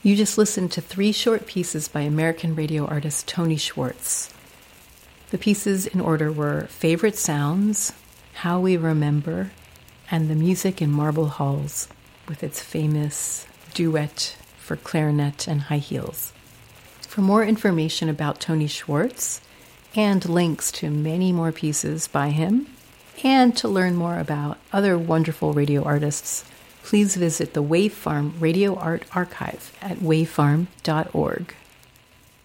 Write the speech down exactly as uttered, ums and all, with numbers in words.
You just listened to three short pieces by American radio artist Tony Schwartz. The pieces in order were Favorite Sounds, How We Remember, and The Music in Marble Halls, with its famous duet for clarinet and high heels. For more information about Tony Schwartz and links to many more pieces by him, and to learn more about other wonderful radio artists, please visit the Wave Farm Radio Art Archive at wavefarm dot org.